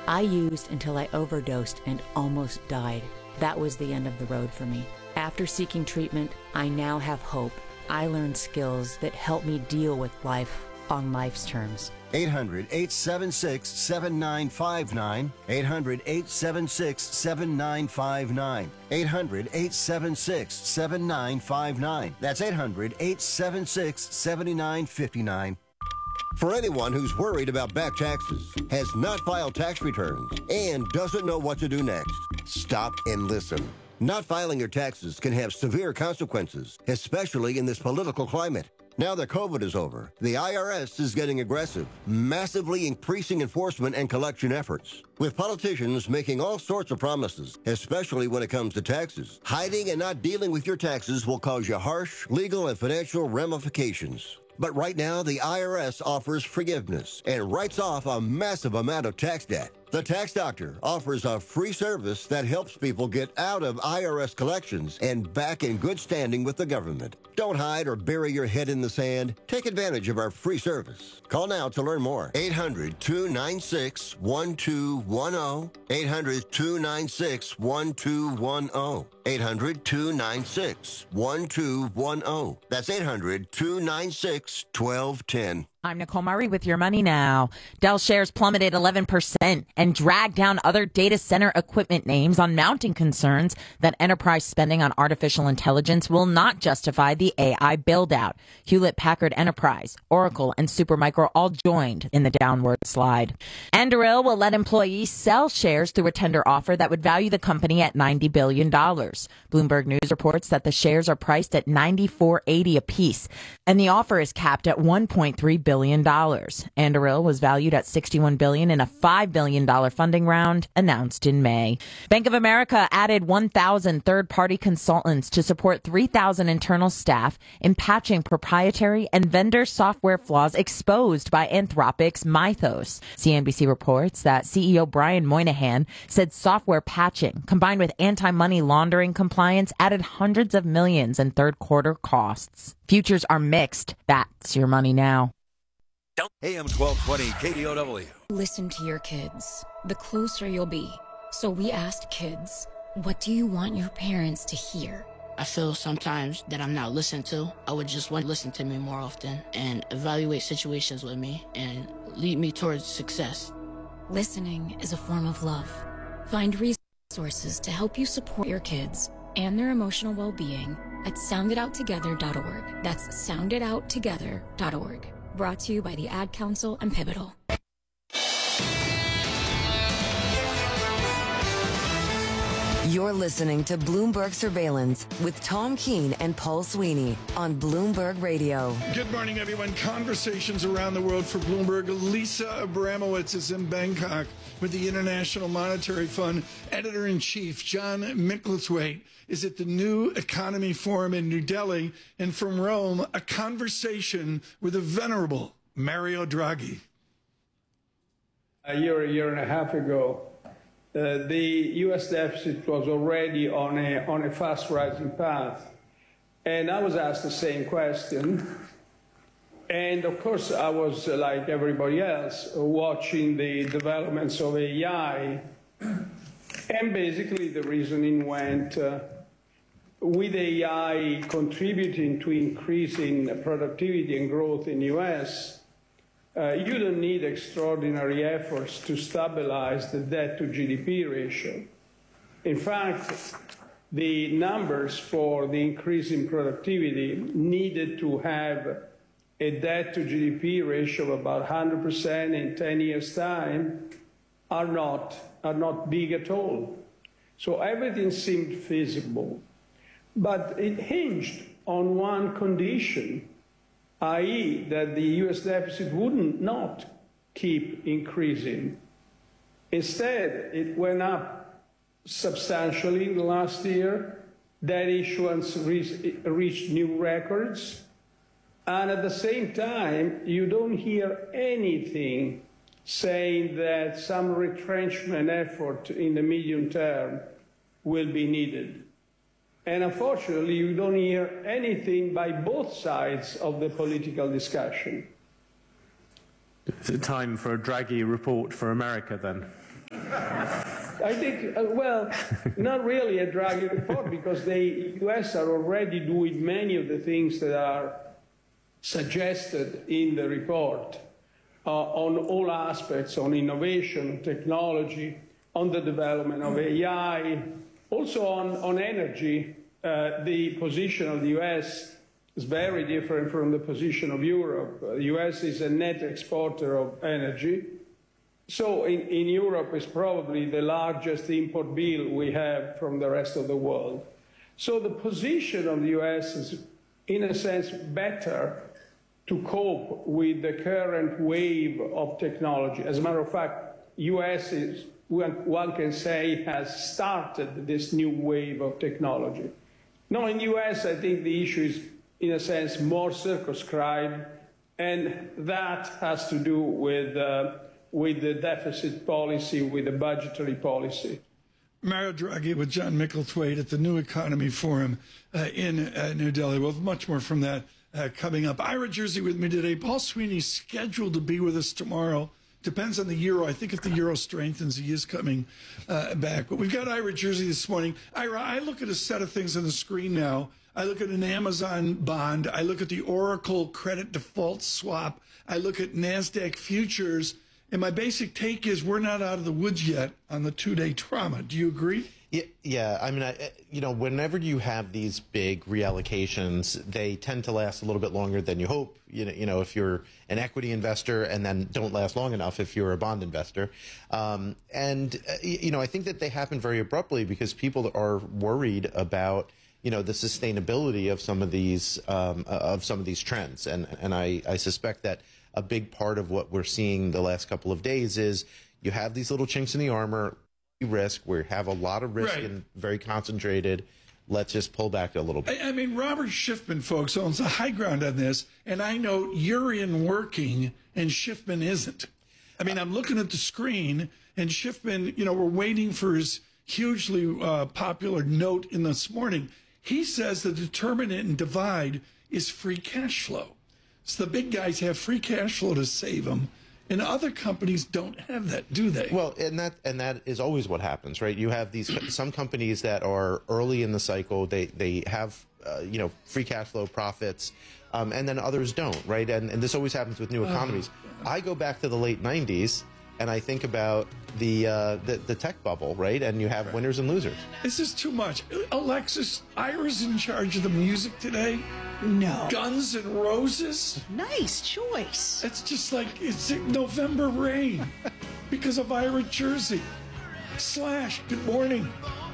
I used until I overdosed and almost died. That was the end of the road for me. After seeking treatment, I now have hope. I learned skills that help me deal with life on life's terms. 800-876-7959. 800-876-7959. 800-876-7959. That's 800-876-7959. For anyone who's worried about back taxes, has not filed tax returns, and doesn't know what to do next, stop and listen. Not filing your taxes can have severe consequences, especially in this political climate. Now that COVID is over, the IRS is getting aggressive, massively increasing enforcement and collection efforts, with politicians making all sorts of promises, especially when it comes to taxes. Hiding and not dealing with your taxes will cause you harsh legal and financial ramifications. But right now, the IRS offers forgiveness and writes off a massive amount of tax debt. The Tax Doctor offers a free service that helps people get out of IRS collections and back in good standing with the government. Don't hide or bury your head in the sand. Take advantage of our free service. Call now to learn more. 800-296-1210. 800-296-1210. 800-296-1210. That's 800-296-1210. I'm Nicole Murray with Your Money Now. Dell shares plummeted 11% and dragged down other data center equipment names on mounting concerns that enterprise spending on artificial intelligence will not justify the AI build-out. Hewlett-Packard Enterprise, Oracle, and Supermicro all joined in the downward slide. Anduril will let employees sell shares through a tender offer that would value the company at $90 billion. Bloomberg News reports that the shares are priced at $94.80 apiece, and the offer is capped at $1.3 billion. Anduril was valued at $61 billion in a $5 billion funding round announced in May. Bank of America added 1,000 third-party consultants to support 3,000 internal staff in patching proprietary and vendor software flaws exposed by Anthropic's Mythos. CNBC reports that CEO Brian Moynihan said software patching combined with anti-money laundering compliance added hundreds of millions in third quarter costs. Futures are mixed. That's Your Money Now. AM 1220 KDOW. Listen to your kids. The closer you'll be. So we asked kids, what do you want your parents to hear? I feel sometimes that I'm not listened to. I would just want to listen to me more often and evaluate situations with me and lead me towards success. Listening is a form of love. Find resources to help you support your kids and their emotional well-being at sounditouttogether.org. That's sounditouttogether.org. Brought to you by the Ad Council and Pivotal. You're listening to Bloomberg Surveillance with Tom Keene and Paul Sweeney on Bloomberg Radio. Good morning, everyone. Conversations around the world for Bloomberg. Lisa Abramowitz is in Bangkok with the International Monetary Fund. Editor-in-Chief John Micklethwait is at the New Economy Forum in New Delhi. And from Rome, a conversation with the venerable Mario Draghi. A year and a half ago, the U.S. deficit was already on a fast rising path. And I was asked the same question. And of course, I was, like everybody else, watching the developments of AI. And basically, the reasoning went, with AI contributing to increasing productivity and growth in the U.S., you don't need extraordinary efforts to stabilize the debt to GDP ratio. In fact, the numbers for the increase in productivity needed to have a debt to GDP ratio of about 100% in 10 years' time are not big at all. So everything seemed feasible, but it hinged on one condition, i.e. that the U.S. deficit would not keep increasing. Instead, it went up substantially in the last year. Debt issuance reached new records. And at the same time, you don't hear anything saying that some retrenchment effort in the medium term will be needed. And unfortunately, you don't hear anything by both sides of the political discussion. Is it time for a Draghi report for America, then? I think, well, not really a Draghi report, because the U.S. are already doing many of the things that are suggested in the report on all aspects, on innovation, technology, on the development of AI, also on energy. The position of the U.S. is very different from the position of Europe. The U.S. is a net exporter of energy. So in Europe, it's probably the largest import bill we have from the rest of the world. So the position of the U.S. is, in a sense, better to cope with the current wave of technology. As a matter of fact, U.S. is, one can say, has started this new wave of technology. Now, in the U.S., I think the issue is, in a sense, more circumscribed, and that has to do with the deficit policy, with the budgetary policy. Mario Draghi with John Micklethwait at the New Economy Forum in New Delhi. We'll have much more from that coming up. Ira Jersey with me today. Paul Sweeney's scheduled to be with us tomorrow. Depends on the euro. I think if the euro strengthens, he is coming back. But we've got Ira Jersey this morning. Ira, I look at a set of things on the screen now. I look at an Amazon bond. I look at the Oracle credit default swap. I look at NASDAQ futures. And my basic take is we're not out of the woods yet on the two-day trauma. Do you agree? Yeah. I mean, whenever you have these big reallocations, they tend to last a little bit longer than you hope. You know, if you're an equity investor, and then don't last long enough if you're a bond investor. I think that they happen very abruptly because people are worried about, the sustainability of some of these trends. And I suspect that a big part of what we're seeing the last couple of days is you have these little chinks in the armor, risk, we have a lot of risk, right, and very concentrated. Let's just pull back a little bit. I mean, Robert Schiffman, folks, owns the high ground on this, and I know you're in working and Schiffman isn't. I mean, I'm looking at the screen, and Schiffman, we're waiting for his hugely popular note in this morning. He says the determinant in divide is free cash flow. So the big guys have free cash flow to save them, and other companies don't have that, do they? Well, and that is always what happens, right? You have some companies that are early in the cycle. They have free cash flow profits, and then others don't, right? And this always happens with new economies. I go back to the late '90s. And I think about the tech bubble, right? And you have winners and losers. This is too much. Alexis, Ira's in charge of the music today. No. Guns N' Roses. Nice choice. It's just like it's November Rain because of Ira Jersey. Slash, good morning.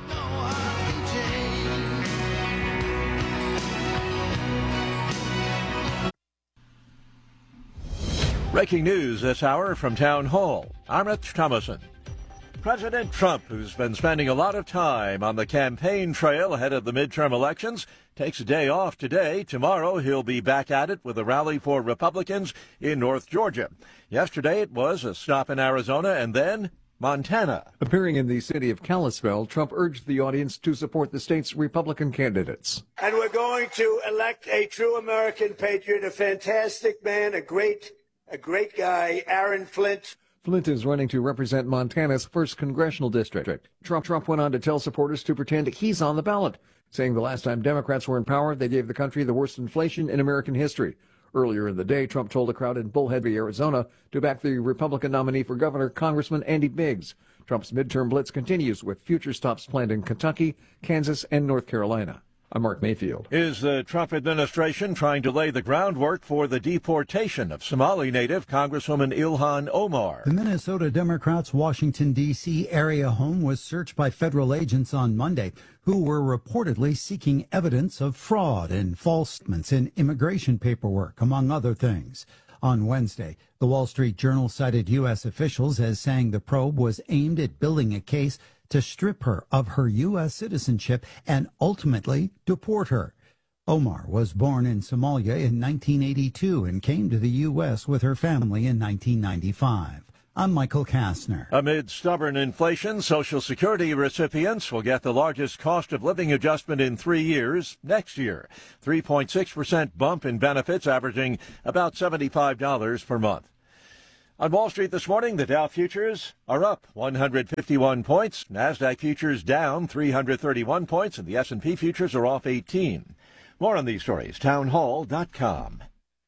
Breaking news this hour from Town Hall. I'm Rich Thomason. President Trump, who's been spending a lot of time on the campaign trail ahead of the midterm elections, takes a day off today. Tomorrow he'll be back at it with a rally for Republicans in North Georgia. Yesterday it was a stop in Arizona and then Montana. Appearing in the city of Kalispell, Trump urged the audience to support the state's Republican candidates. And we're going to elect a true American patriot, a fantastic man, a great guy, Aaron Flint. Flint is running to represent Montana's 1st congressional district. Trump went on to tell supporters to pretend he's on the ballot, saying the last time Democrats were in power, they gave the country the worst inflation in American history. Earlier in the day, Trump told a crowd in Bullhead, Arizona, to back the Republican nominee for governor, Congressman Andy Biggs. Trump's midterm blitz continues with future stops planned in Kentucky, Kansas, and North Carolina. I'm Mark Mayfield. Is the Trump administration trying to lay the groundwork for the deportation of Somali native Congresswoman Ilhan Omar? The Minnesota Democrats' Washington, D.C. area home was searched by federal agents on Monday who were reportedly seeking evidence of fraud and false statements in immigration paperwork, among other things. On Wednesday, the Wall Street Journal cited U.S. officials as saying the probe was aimed at building a case to strip her of her U.S. citizenship and ultimately deport her. Omar was born in Somalia in 1982 and came to the U.S. with her family in 1995. I'm Michael Kastner. Amid stubborn inflation, Social Security recipients will get the largest cost of living adjustment in 3 years next year. 3.6% bump in benefits, averaging about $75 per month. On Wall Street this morning, the Dow futures are up 151 points. NASDAQ futures down 331 points, and the S&P futures are off 18. More on these stories, townhall.com.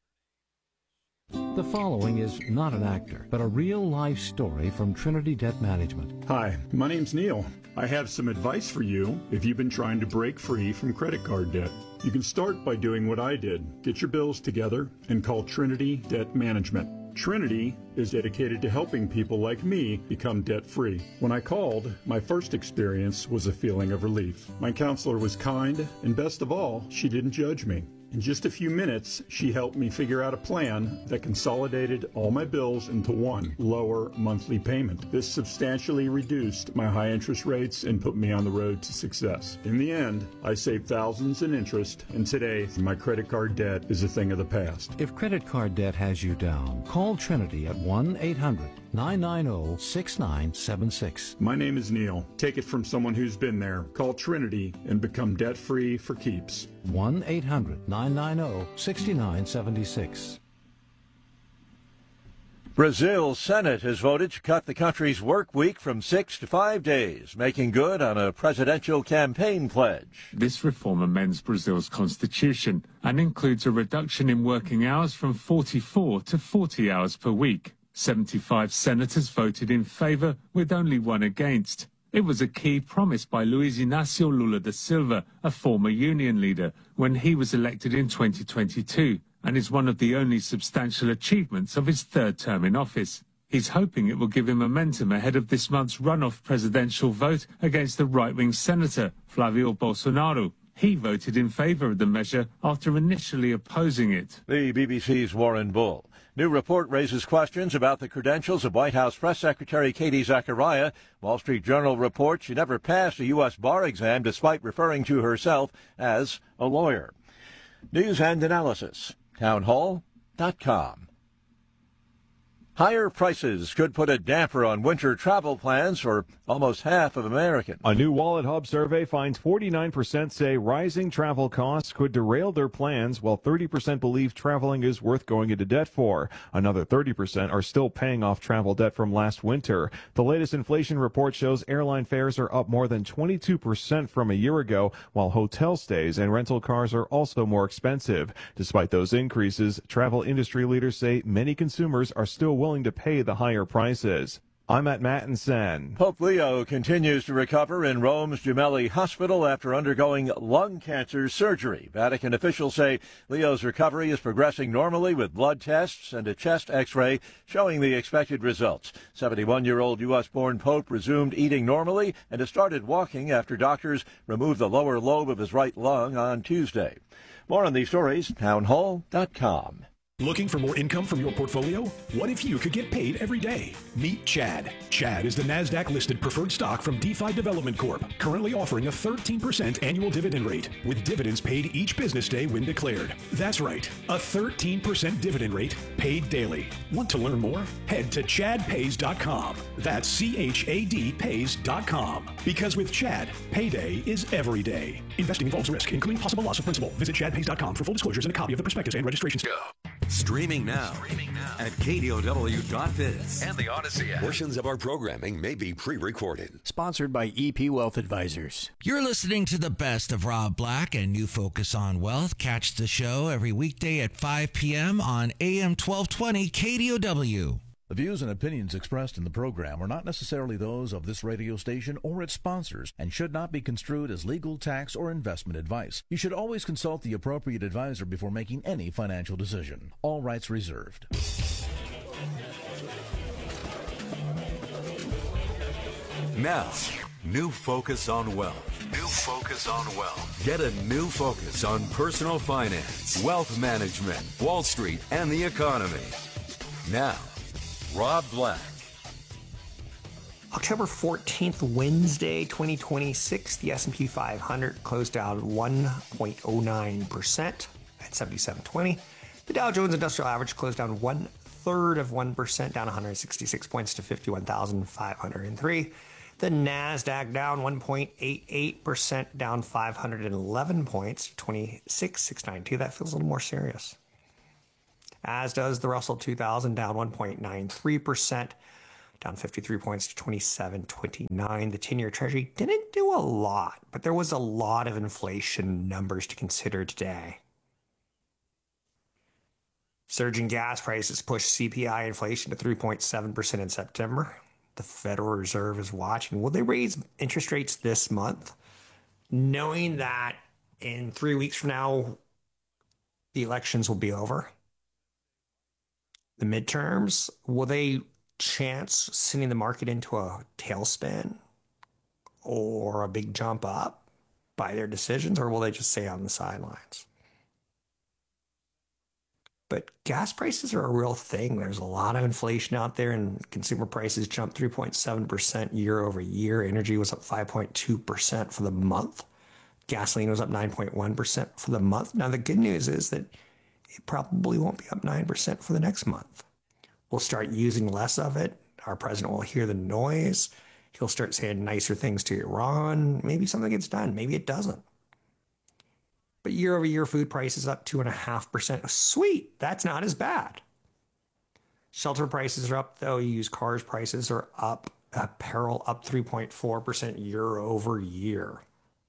The following is not an actor, but a real-life story from Trinity Debt Management. Hi, my name's Neil. I have some advice for you if you've been trying to break free from credit card debt. You can start by doing what I did. Get your bills together and call Trinity Debt Management. Trinity is dedicated to helping people like me become debt-free. When I called, my first experience was a feeling of relief. My counselor was kind, and best of all, she didn't judge me. In just a few minutes, she helped me figure out a plan that consolidated all my bills into one lower monthly payment. This substantially reduced my high interest rates and put me on the road to success. In the end, I saved thousands in interest, and today, my credit card debt is a thing of the past. If credit card debt has you down, call Trinity at 1-800-990-6976. My name is Neil. Take it from someone who's been there. Call Trinity and become debt-free for keeps. 1-800-990-6976. Brazil's Senate has voted to cut the country's work week from 6 to 5 days, making good on a presidential campaign pledge. This reform amends Brazil's constitution and includes a reduction in working hours from 44 to 40 hours per week. 75 senators voted in favor, with only one against. It was a key promise by Luiz Inácio Lula da Silva, a former union leader, when he was elected in 2022, and is one of the only substantial achievements of his third term in office. He's hoping it will give him momentum ahead of this month's runoff presidential vote against the right-wing senator, Flávio Bolsonaro. He voted in favor of the measure after initially opposing it. The BBC's Warren Bull. New report raises questions about the credentials of White House Press Secretary Katie Zachariah. Wall Street Journal reports she never passed a U.S. bar exam despite referring to herself as a lawyer. News and analysis. Townhall.com. Higher prices could put a damper on winter travel plans for almost half of Americans. A new Wallet Hub survey finds 49% say rising travel costs could derail their plans, while 30% believe traveling is worth going into debt for. Another 30% are still paying off travel debt from last winter. The latest inflation report shows airline fares are up more than 22% from a year ago, while hotel stays and rental cars are also more expensive. Despite those increases, travel industry leaders say many consumers are still willing to pay the higher prices. I'm at Mattinson. Pope Leo continues to recover in Rome's Gemelli Hospital after undergoing lung cancer surgery. Vatican officials say Leo's recovery is progressing normally with blood tests and a chest x-ray showing the expected results. 71-year-old U.S.-born Pope resumed eating normally and has started walking after doctors removed the lower lobe of his right lung on Tuesday. More on these stories, townhall.com. Looking for more income from your portfolio? What if you could get paid every day? Meet Chad. Chad is the NASDAQ-listed preferred stock from DeFi Development Corp., currently offering a 13% annual dividend rate, with dividends paid each business day when declared. That's right, a 13% dividend rate paid daily. Want to learn more? Head to chadpays.com. That's CHAD-Pays.com. Because with Chad, payday is every day. Investing involves risk, including possible loss of principal. Visit chadpays.com for full disclosures and a copy of the prospectus and registration. Streaming now at KDOW.biz and the Odyssey app. Portions of our programming may be pre-recorded. Sponsored by EP Wealth Advisors. You're listening to the best of Rob Black and New Focus on Wealth. Catch the show every weekday at 5 p.m. on AM 1220 KDOW. The views and opinions expressed in the program are not necessarily those of this radio station or its sponsors and should not be construed as legal, tax, or investment advice. You should always consult the appropriate advisor before making any financial decision. All rights reserved. Now, New Focus on Wealth. New Focus on Wealth. Get a new focus on personal finance, wealth management, Wall Street, and the economy. Now, Rob Black. October 14th, Wednesday, 2026, the S&P 500 closed down 1.09% at 7720. The Dow Jones Industrial Average closed down 1/3%, down 166 points to 51,503. The NASDAQ down 1.88%, down 511 points to 26,692. That feels a little more serious. as does the Russell 2000, down 1.93%, down 53 points to 27.29. The 10-year Treasury didn't do a lot, but there was a lot of inflation numbers to consider today. Surging gas prices pushed CPI inflation to 3.7% in September. The Federal Reserve is watching. Will they raise interest rates this month? Knowing that in 3 weeks from now, the elections will be over. The midterms, will they chance sending the market into a tailspin or a big jump up by their decisions, or will they just stay on the sidelines? But gas prices are a real thing. There's a lot of inflation out there, and consumer prices jumped 3.7% year over year. Energy was up 5.2% for the month. Gasoline was up 9.1% for the month. Now, the good news is that it probably won't be up 9% for the next month. We'll start using less of it. Our president will hear the noise. He'll start saying nicer things to Iran. Maybe something gets done. Maybe it doesn't. But year over year, food prices up 2.5%. Sweet. That's not as bad. Shelter prices are up, though. Used cars prices are up. Apparel up 3.4% year over year.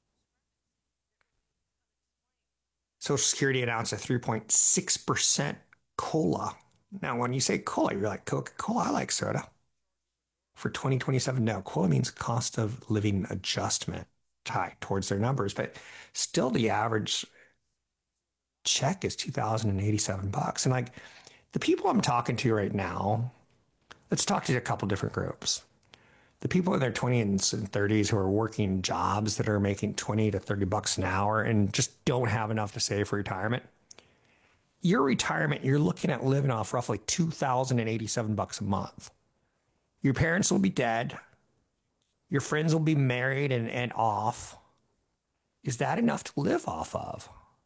Social Security announced a 3.6% COLA. Now, when you say COLA, you're like, Coca-Cola, I like soda. For 2027, no. COLA means cost of living adjustment tied towards their numbers. But still, the average check is $2,087. And like the people I'm talking to right now, let's talk to a couple different groups. The people in their 20s and 30s who are working jobs that are making $20 to $30 an hour and just don't have enough to save for retirement. Your retirement, you're looking at living off roughly $2,087 a month. Your parents will be dead. Your friends will be married and off. Is that enough to live off of?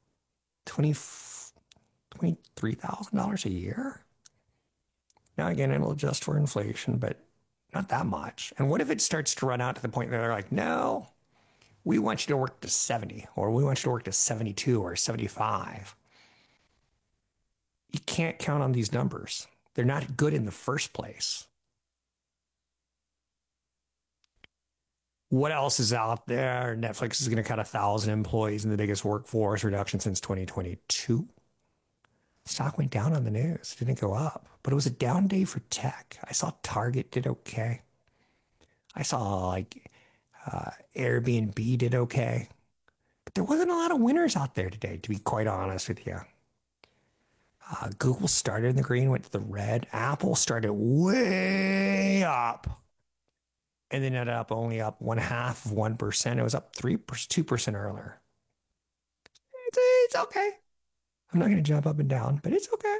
$23,000 a year? Now, again, it'll adjust for inflation, but not that much. And what if it starts to run out to the point that they're like, no, we want you to work to 70, or we want you to work to 72 or 75. You can't count on these numbers. They're not good in the first place. What else is out there? Netflix is going to cut 1,000 employees in the biggest workforce reduction since 2022. Stock went down on the news. It didn't go up. But it was a down day for tech. I saw Target did okay. I saw Airbnb did okay. But there wasn't a lot of winners out there today, to be quite honest with you. Google started in the green, went to the red. Apple started way up. And then ended up only up 0.5%. It was up 2% earlier. It's okay. I'm not going to jump up and down, but it's okay.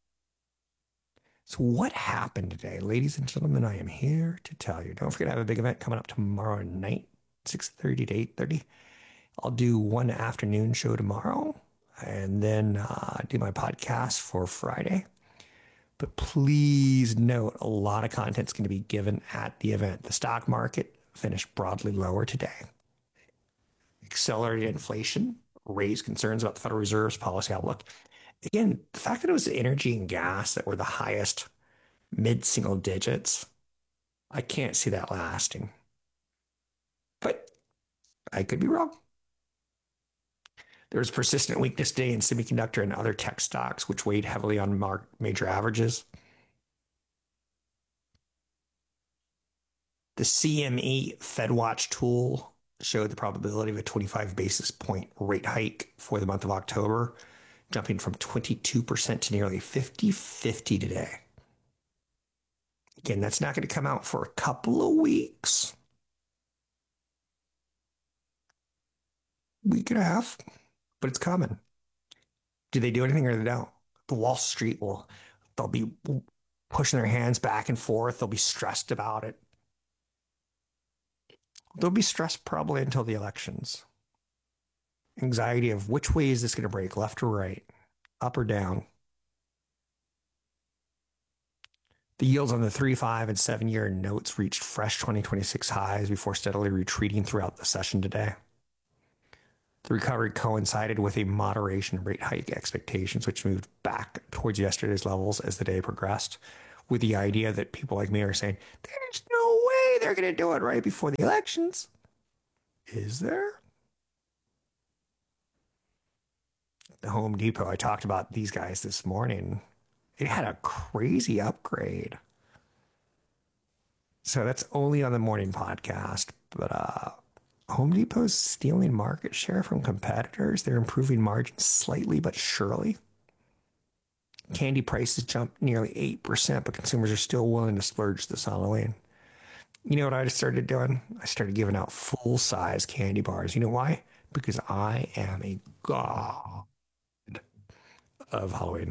So what happened today? Ladies and gentlemen, I am here to tell you. Don't forget I have a big event coming up tomorrow night, 6:30 to 8:30. I'll do one afternoon show tomorrow and then do my podcast for Friday. But please note, a lot of content's going to be given at the event. The stock market finished broadly lower today. Accelerated inflation raised concerns about the Federal Reserve's policy outlook. Again, the fact that it was energy and gas that were the highest mid-single digits, I can't see that lasting. But I could be wrong. There was persistent weakness today in semiconductor and other tech stocks, which weighed heavily on major averages. The CME FedWatch tool showed the probability of a 25 basis point rate hike for the month of October, jumping from 22% to nearly 50-50 today. Again, that's not going to come out for a couple of weeks. Week and a half. But it's coming. Do they do anything or they don't? The Wall Street they'll be pushing their hands back and forth. They'll be stressed about it. They'll be stressed probably until the elections. Anxiety of which way is this going to break, left or right, up or down. The yields on the 3, 5, and 7-year notes reached fresh 2026 highs before steadily retreating throughout the session today. The recovery coincided with a moderation rate hike expectations, which moved back towards yesterday's levels as the day progressed, with the idea that people like me are saying, there's no way they're going to do it right before the elections. Is there? The Home Depot, I talked about these guys this morning. It had a crazy upgrade. So that's only on the morning podcast, but Home Depot's stealing market share from competitors. They're improving margins slightly but surely. Candy prices jumped nearly 8%, but consumers are still willing to splurge this Halloween. You know what I just started doing? I started giving out full-size candy bars. You know why? Because I am a god of Halloween.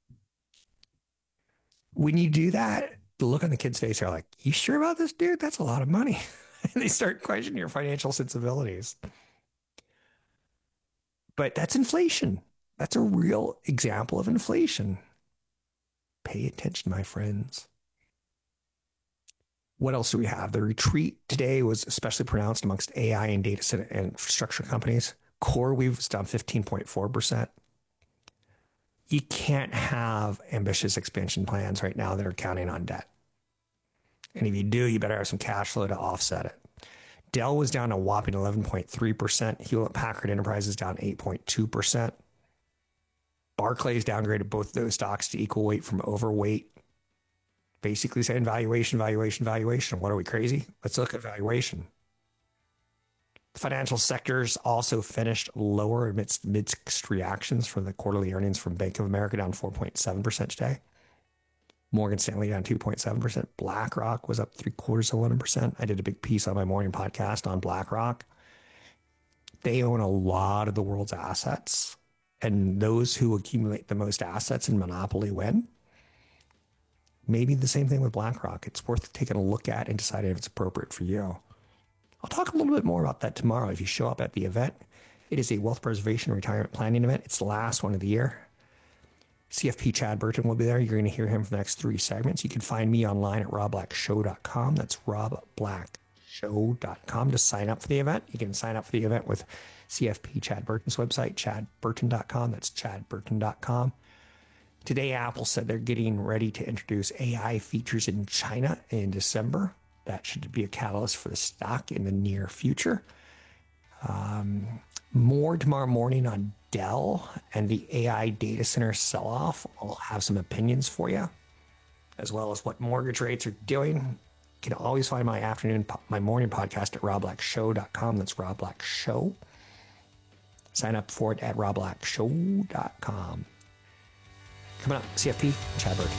When you do that, the look on the kid's face, they're like, you sure about this, dude? That's a lot of money. And they start questioning your financial sensibilities. But that's inflation. That's a real example of inflation. Pay attention, my friends. What else do we have? The retreat today was especially pronounced amongst AI and data center and infrastructure companies. CoreWeave was down 15.4%. You can't have ambitious expansion plans right now that are counting on debt. And if you do, you better have some cash flow to offset it. Dell was down a whopping 11.3%. Hewlett-Packard Enterprise is down 8.2%. Barclays downgraded both those stocks to equal weight from overweight. Basically saying valuation. What are we, crazy? Let's look at valuation. The financial sectors also finished lower amidst mixed reactions from the quarterly earnings from Bank of America, down 4.7% today. Morgan Stanley down 2.7%. BlackRock was up 0.75%. I did a big piece on my morning podcast on BlackRock. They own a lot of the world's assets, and those who accumulate the most assets in monopoly win. Maybe the same thing with BlackRock. It's worth taking a look at and deciding if it's appropriate for you. I'll talk a little bit more about that tomorrow if you show up at the event. It is a wealth preservation retirement planning event. It's the last one of the year. CFP Chad Burton will be there. You're going to hear him for the next 3 segments. You can find me online at robblackshow.com. That's robblackshow.com to sign up for the event. You can sign up for the event with CFP Chad Burton's website, chadburton.com. That's chadburton.com. Today, Apple said they're getting ready to introduce AI features in China in December. That should be a catalyst for the stock in the near future. More tomorrow morning on Dell and the AI data center sell-off. I'll have some opinions for you, as well as what mortgage rates are doing. You can always find my morning podcast at robblackshow.com. That's Rob Black Show. Sign up for it at robblackshow.com. Coming up, CFP, Chad Burton.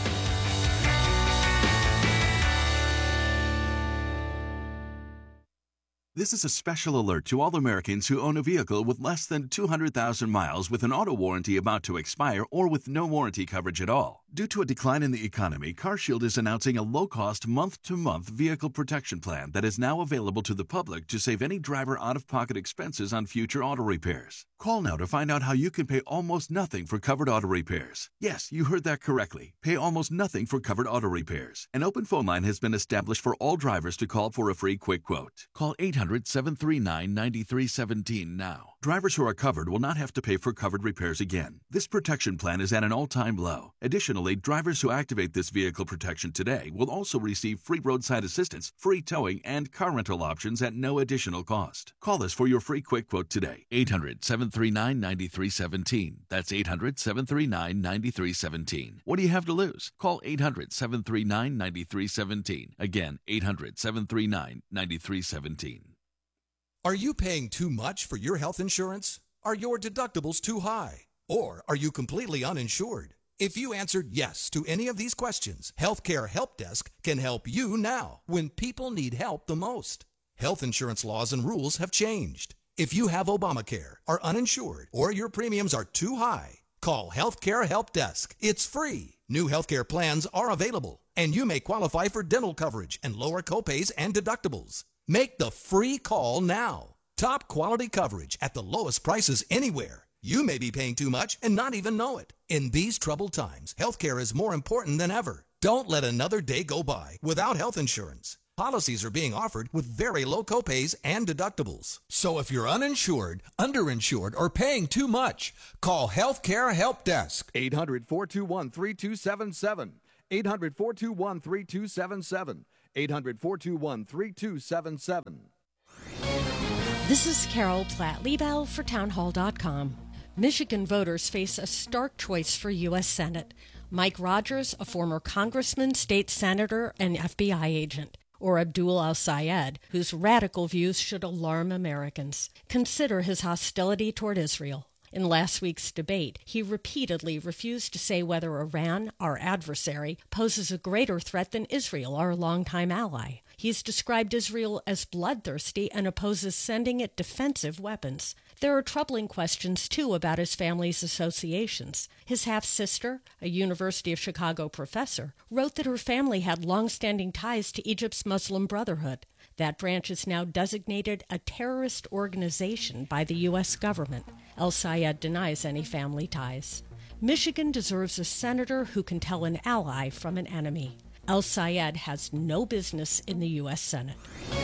This is a special alert to all Americans who own a vehicle with less than 200,000 miles with an auto warranty about to expire or with no warranty coverage at all. Due to a decline in the economy, CarShield is announcing a low-cost month-to-month vehicle protection plan that is now available to the public to save any driver out-of-pocket expenses on future auto repairs. Call now to find out how you can pay almost nothing for covered auto repairs. Yes, you heard that correctly. Pay almost nothing for covered auto repairs. An open phone line has been established for all drivers to call for a free quick quote. Call 800-739-9317 now. Drivers who are covered will not have to pay for covered repairs again. This protection plan is at an all-time low. Additionally, drivers who activate this vehicle protection today will also receive free roadside assistance, free towing, and car rental options at no additional cost. Call us for your free quick quote today. 800-739-9317. That's 800-739-9317. What do you have to lose? Call 800-739-9317. Again, 800-739-9317. Are you paying too much for your health insurance? Are your deductibles too high? Or are you completely uninsured? If you answered yes to any of these questions, Healthcare Help Desk can help you now when people need help the most. Health insurance laws and rules have changed. If you have Obamacare, are uninsured, or your premiums are too high, call Healthcare Help Desk. It's free. New healthcare plans are available, and you may qualify for dental coverage and lower copays and deductibles. Make the free call now. Top quality coverage at the lowest prices anywhere. You may be paying too much and not even know it. In these troubled times, healthcare is more important than ever. Don't let another day go by without health insurance. Policies are being offered with very low copays and deductibles. So if you're uninsured, underinsured, or paying too much, call Healthcare Help Desk. 800-421-3277. 800-421-3277. 800-421-3277. This is Carol Platt-Liebau for townhall.com. Michigan voters face a stark choice for U.S. Senate. Mike Rogers, a former congressman, state senator, and FBI agent, or Abdul al-Sayed, whose radical views should alarm Americans. Consider his hostility toward Israel. In last week's debate, he repeatedly refused to say whether Iran, our adversary, poses a greater threat than Israel, our longtime ally. He's described Israel as bloodthirsty and opposes sending it defensive weapons. There are troubling questions, too, about his family's associations. His half-sister, a University of Chicago professor, wrote that her family had long-standing ties to Egypt's Muslim Brotherhood. That branch is now designated a terrorist organization by the U.S. government. El-Sayed denies any family ties. Michigan deserves a senator who can tell an ally from an enemy. El-Sayed has no business in the U.S. Senate.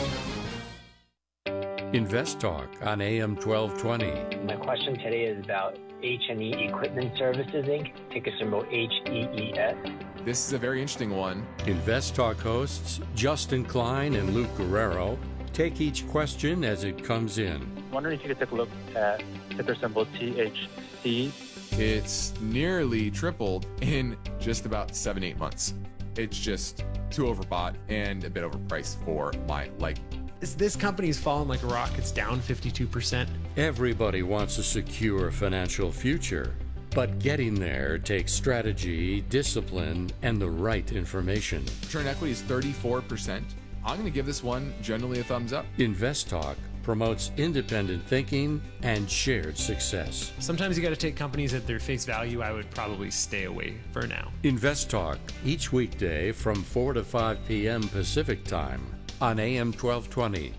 Invest Talk on AM 1220. My question today is about H&E Equipment Services, Inc., ticker symbol HEES. This is a very interesting one. Invest Talk hosts Justin Klein and Luke Guerrero take each question as it comes in. I'm wondering if you could take a look at ticker symbol THC. It's nearly tripled in just about 7-8 months. It's just too overbought and a bit overpriced for my liking. This company's fallen like a rock. It's down 52%. Everybody wants a secure financial future, but getting there takes strategy, discipline, and the right information. Return equity is 34%. I'm going to give this one generally a thumbs up. Invest Talk promotes independent thinking and shared success. Sometimes you got to take companies at their face value. I would probably stay away for now. Invest Talk, each weekday from 4 to 5 p.m. Pacific Time on AM 1220.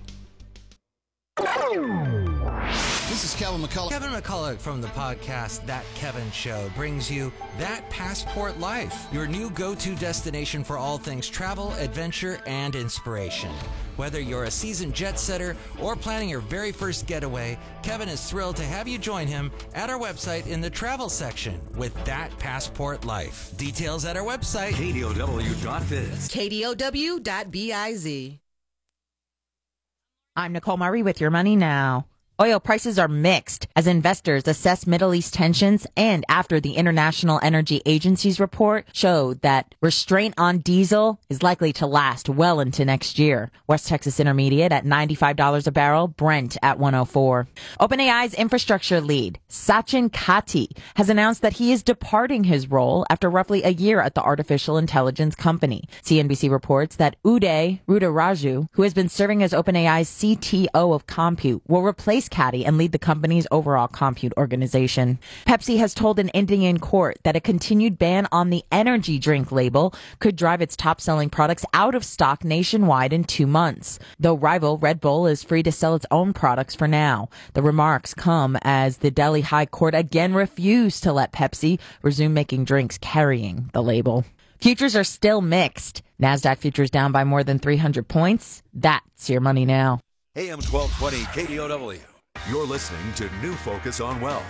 This is Kevin McCullough. Kevin McCullough from the podcast That Kevin Show brings you That Passport Life, your new go-to destination for all things travel, adventure, and inspiration. Whether you're a seasoned jet setter or planning your very first getaway, Kevin is thrilled to have you join him at our website in the travel section with That Passport Life. Details at our website, KDOW.biz. KDOW.biz. I'm Nicole Murray with Your Money Now. Oil prices are mixed as investors assess Middle East tensions and after the International Energy Agency's report showed that restraint on diesel is likely to last well into next year. West Texas Intermediate at $95 a barrel, Brent at $104. OpenAI's infrastructure lead, Sachin Katti, has announced that he is departing his role after roughly a year at the artificial intelligence company. CNBC reports that Uday Ruddaraju, who has been serving as OpenAI's CTO of compute, will replace Katti and lead the company's overall compute organization. Pepsi has told an Indian court that a continued ban on the energy drink label could drive its top-selling products out of stock nationwide in 2 months. Though rival Red Bull is free to sell its own products for now. The remarks come as the Delhi High Court again refused to let Pepsi resume making drinks carrying the label. Futures are still mixed. NASDAQ futures down by more than 300 points. That's Your Money Now. AM 1220 KDOW. You're listening to New Focus on Wealth.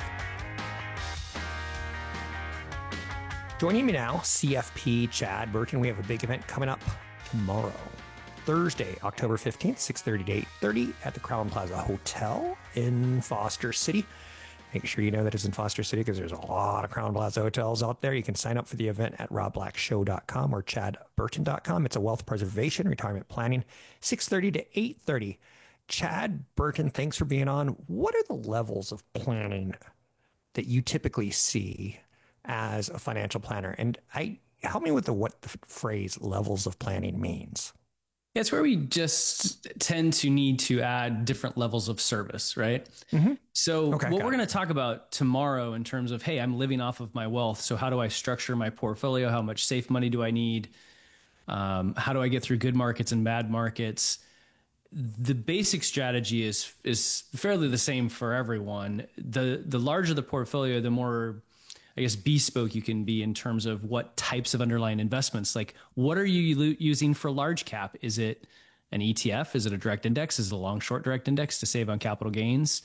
Joining me now, CFP Chad Burton. We have a big event coming up tomorrow, Thursday, October 15th, 6:30 to 8:30 at the Crown Plaza Hotel in Foster City. Make sure you know that it's in Foster City because there's a lot of Crown Plaza hotels out there. You can sign up for the event at robblackshow.com or chadburton.com. It's a wealth preservation, retirement planning, 6:30 to 8:30. Chad Burton, thanks for being on. What are the levels of planning that you typically see as a financial planner? And help me with what the phrase levels of planning means. Yeah, it's where we just tend to need to add different levels of service, right? Mm-hmm. So what we're going to talk about tomorrow in terms of, hey, I'm living off of my wealth. So how do I structure my portfolio? How much safe money do I need? How do I get through good markets and bad markets? The basic strategy is fairly the same for everyone. The larger the portfolio, the more, I guess, bespoke you can be in terms of what types of underlying investments. Like, what are you using for large cap? Is it an ETF? Is it a direct index? Is it a long short direct index to save on capital gains?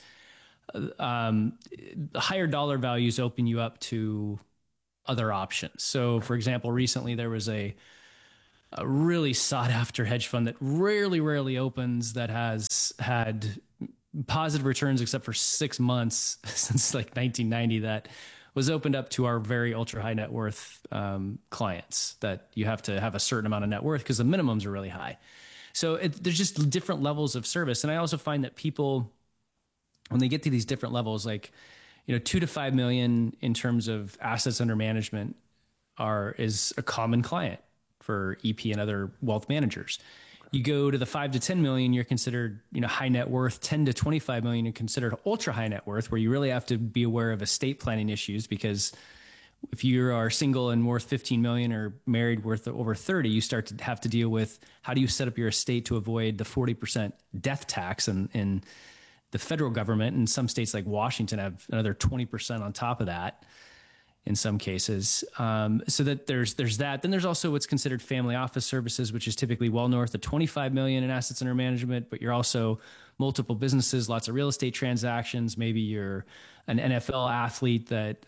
Higher dollar values open you up to other options. So for example, recently there was a really sought after hedge fund that rarely opens that has had positive returns except for 6 months since like 1990, that was opened up to our very ultra high net worth clients, that you have to have a certain amount of net worth because the minimums are really high. So there's just different levels of service. And I also find that people, when they get to these different levels, like, 2 to 5 million in terms of assets under management is a common client for EP and other wealth managers. You go to the 5 to 10 million, you're considered, high net worth. 10 to 25 million, you're considered ultra high net worth, where you really have to be aware of estate planning issues, because if you are single and worth 15 million or married worth over 30, you start to have to deal with how do you set up your estate to avoid the 40% death tax in the federal government. And some states like Washington have another 20% on top of that in some cases. So that there's that. Then there's also what's considered family office services, which is typically well north of 25 million in assets under management, but you're also multiple businesses, lots of real estate transactions. Maybe you're an NFL athlete that,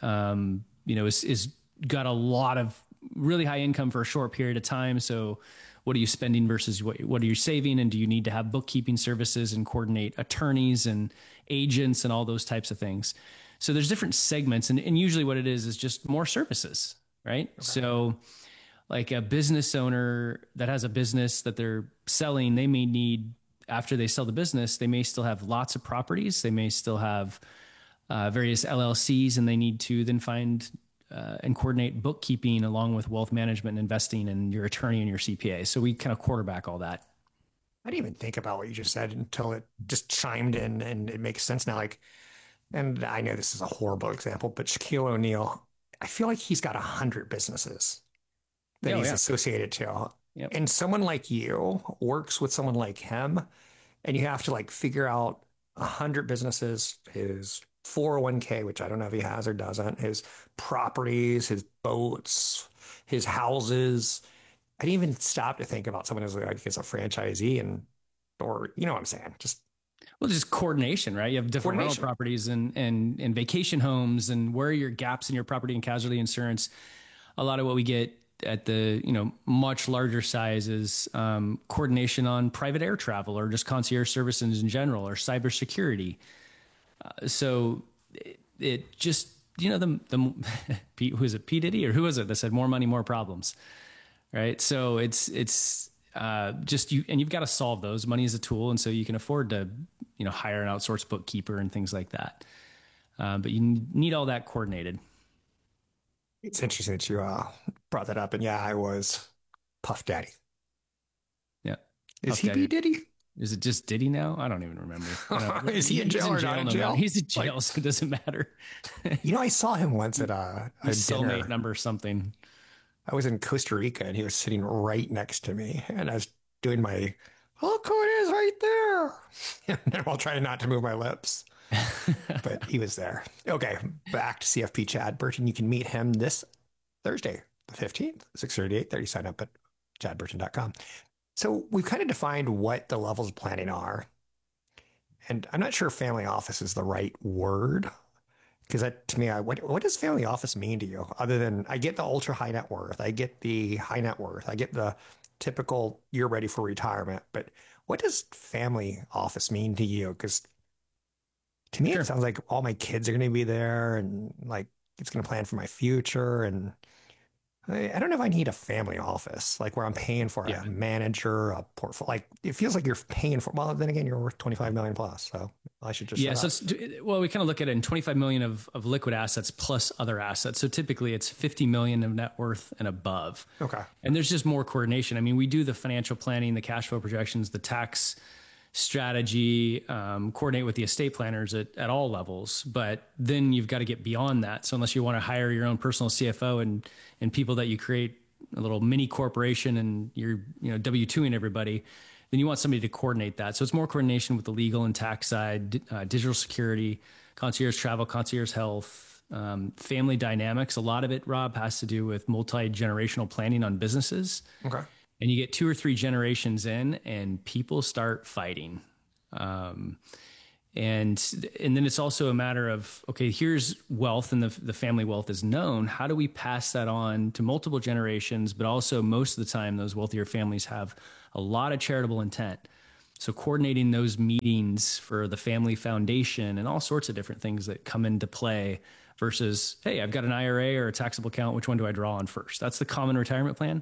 is got a lot of really high income for a short period of time. So what are you spending versus what are you saving? And do you need to have bookkeeping services and coordinate attorneys and agents and all those types of things? So there's different segments, and usually what it is just more services, right? Okay. So like a business owner that has a business that they're selling, they may need, after they sell the business, they may still have lots of properties. They may still have various LLCs, and they need to then find and coordinate bookkeeping along with wealth management and investing and your attorney and your CPA. So we kind of quarterback all that. I didn't even think about what you just said until it just chimed in, and it makes sense now. And I know this is a horrible example, but Shaquille O'Neal, I feel like he's got 100 businesses that he's associated to. Yep. And someone like you works with someone like him, and you have to figure out 100 businesses, his 401k, which I don't know if he has or doesn't, his properties, his boats, his houses. I didn't even stop to think about someone who's as a franchisee or you know what I'm saying? Just coordination, right? You have different rental properties and vacation homes, and where are your gaps in your property and casualty insurance? A lot of what we get at the, much larger size is coordination on private air travel or just concierge services in general or cybersecurity. So it just, the Pete, who is it? P. Diddy, or who was it that said more money, more problems, right? So it's just you, and you've got to solve those. Money is a tool. And so you can afford to, hire an outsourced bookkeeper and things like that. But you need all that coordinated. It's interesting that you brought that up. And yeah, I was Puff Daddy. Yeah. Is he P. Diddy? Is it just Diddy now? I don't even remember. Is he in jail or not in jail? He's in jail, so it doesn't matter. I saw him once at a cellmate number something. I was in Costa Rica, and he was sitting right next to me, and I was doing my, look who it is right there, and while trying not to move my lips. But he was there. Okay, back to CFP Chad Burton. You can meet him this Thursday, the 15th, 6:30, 8:30. Sign up at chadburton.com. So we've kind of defined what the levels of planning are. And I'm not sure family office is the right word, because that, to me, what does family office mean to you? Other than, I get the ultra high net worth, I get the high net worth, I get the typical you're ready for retirement. But what does family office mean to you? Because to me, It sounds like all my kids are going to be there, and it's going to plan for my future. And I don't know if I need a family office, where I'm paying for a manager, a portfolio. It feels like you're paying for, well, then again, you're worth 25 million plus. So I should just, we kind of look at it in 25 million of liquid assets plus other assets. So typically it's 50 million of net worth and above. Okay. And there's just more coordination. I mean, we do the financial planning, the cash flow projections, the tax strategy, coordinate with the estate planners at all levels. But then you've got to get beyond that. So unless you want to hire your own personal CFO and people that you create a little mini corporation and you're, W-2ing everybody, then you want somebody to coordinate that. So it's more coordination with the legal and tax side, digital security, concierge travel, concierge health, family dynamics. A lot of it, Rob, has to do with multi-generational planning on businesses. Okay. And you get 2 or 3 generations in and people start fighting. And then it's also a matter of, okay, here's wealth and the family wealth is known. How do we pass that on to multiple generations? But also most of the time, those wealthier families have a lot of charitable intent. So coordinating those meetings for the family foundation and all sorts of different things that come into play versus, hey, I've got an IRA or a taxable account. Which one do I draw on first? That's the common retirement plan.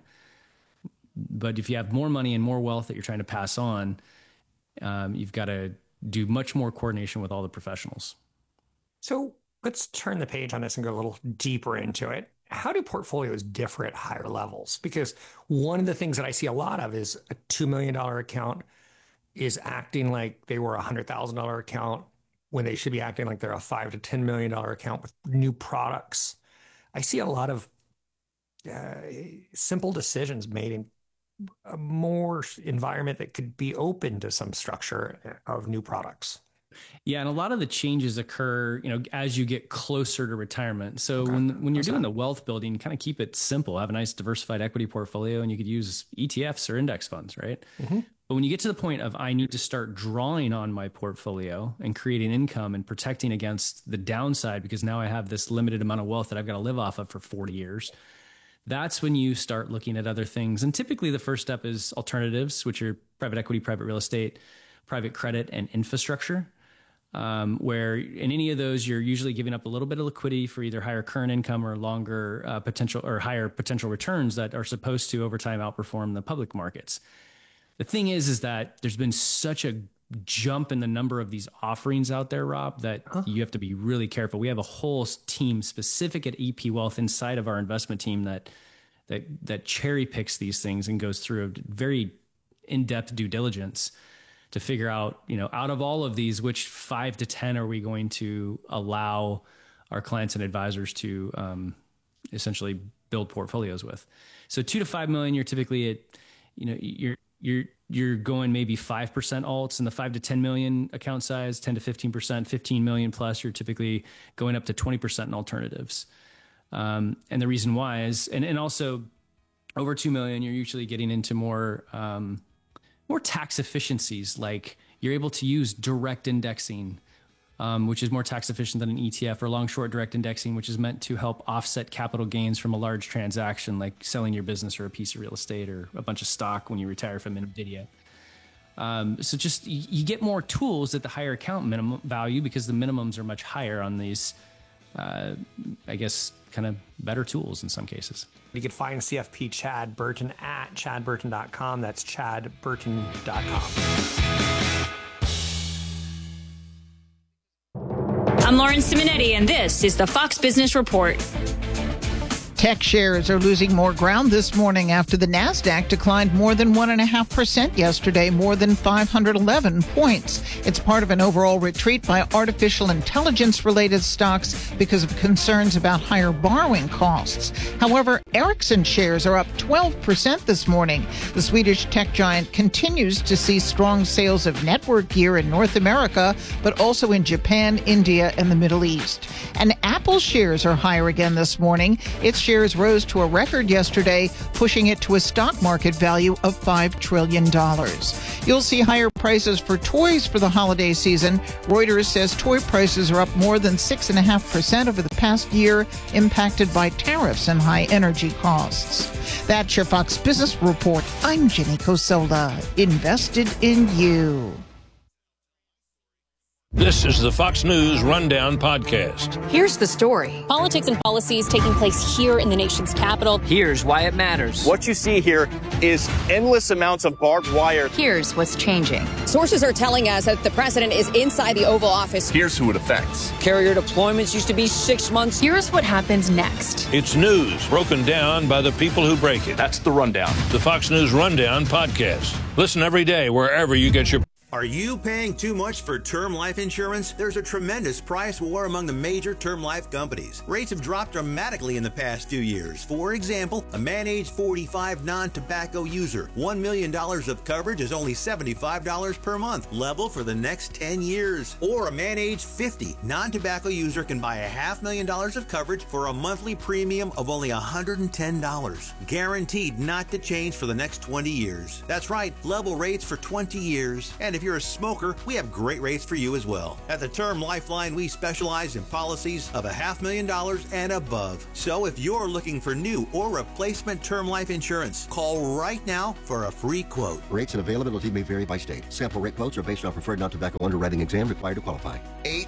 But if you have more money and more wealth that you're trying to pass on, you've got to do much more coordination with all the professionals. So let's turn the page on this and go a little deeper into it. How do portfolios differ at higher levels? Because one of the things that I see a lot of is a $2 million account is acting like they were a $100,000 account when they should be acting like they're a $5 to $10 million account with new products. I see a lot of simple decisions made in a more environment that could be open to some structure of new products. Yeah, and a lot of the changes occur, as you get closer to retirement. So when you're doing the wealth building, kind of keep it simple. Have a nice diversified equity portfolio, and you could use ETFs or index funds, right? Mm-hmm. But when you get to the point of I need to start drawing on my portfolio and creating income and protecting against the downside because now I have this limited amount of wealth that I've got to live off of for 40 years, that's when you start looking at other things. And typically the first step is alternatives, which are private equity, private real estate, private credit, and infrastructure, where in any of those, you're usually giving up a little bit of liquidity for either higher current income or longer potential or higher potential returns that are supposed to over time outperform the public markets. The thing is that there's been such a jump in the number of these offerings out there, Rob, that you have to be really careful. We have a whole team specific at EP Wealth inside of our investment team that cherry picks these things and goes through a very in-depth due diligence to figure out, out of all of these, which 5 to 10 are we going to allow our clients and advisors to essentially build portfolios with. So 2 to 5 million, you're typically at, you're going maybe 5% alts in the 5 to 10 million account size, 10 to 15%, 15 million plus, you're typically going up to 20% in alternatives. And the reason why is, and also over 2 million, you're usually getting into more tax efficiencies. Like you're able to use direct indexing, which is more tax efficient than an ETF, or long short direct indexing, which is meant to help offset capital gains from a large transaction, like selling your business or a piece of real estate or a bunch of stock when you retire from NVIDIA. So just you get more tools at the higher account minimum value because the minimums are much higher on these, I guess, kind of better tools in some cases. You can find CFP Chad Burton at chadburton.com. That's chadburton.com. I'm Lauren Simonetti, and this is the Fox Business Report. Tech shares are losing more ground this morning after the NASDAQ declined more than 1.5% yesterday, more than 511 points. It's part of an overall retreat by artificial intelligence-related stocks because of concerns about higher borrowing costs. However, Ericsson shares are up 12% this morning. The Swedish tech giant continues to see strong sales of network gear in North America, but also in Japan, India, and the Middle East. And Apple shares are higher again this morning. Its shares rose to a record yesterday, pushing it to a stock market value of $5 trillion. You'll see higher prices for toys for the holiday season. Reuters says toy prices are up more than 6.5% over the past year, impacted by tariffs and high energy costs. That's your Fox Business Report. I'm Jenny Cosola, invested in you. This is the Fox News Rundown Podcast. Here's the story. Politics and policies taking place here in the nation's capital. Here's why it matters. What you see here is endless amounts of barbed wire. Here's what's changing. Sources are telling us that the president is inside the Oval Office. Here's who it affects. Carrier deployments used to be 6 months. Here's what happens next. It's news broken down by the people who break it. That's the Rundown. The Fox News Rundown Podcast. Listen every day wherever you get your... Are you paying too much for term life insurance? There's a tremendous price war among the major term life companies. Rates have dropped dramatically in the past few years. For example, a man age 45 non-tobacco user, $1 million of coverage is only $75 per month, level for the next 10 years. Or a man age 50 non-tobacco user can buy $500,000 of coverage for a monthly premium of only $110. Guaranteed not to change for the next 20 years. That's right, level rates for 20 years. And if you're a smoker, we have great rates for you as well. At the Term Lifeline, we specialize in policies of $500,000 and above. So if you're looking for new or replacement term life insurance, call right now for a free quote. Rates and availability may vary by state. Sample rate quotes are based on preferred non-tobacco underwriting exam required to qualify.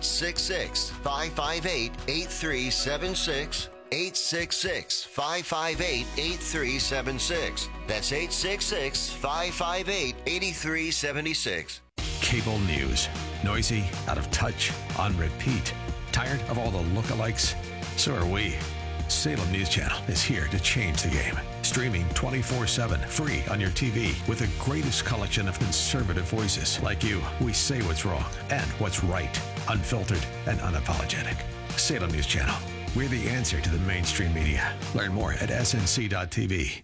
866-558-8376. 866-558-8376. That's 866-558-8376. Cable news. Noisy, out of touch, on repeat. Tired of all the lookalikes? So are we. Salem News Channel is here to change the game. Streaming 24/7, free on your TV with the greatest collection of conservative voices like you. We say what's wrong and what's right, unfiltered and unapologetic. Salem News Channel. We're the answer to the mainstream media. Learn more at snc.tv.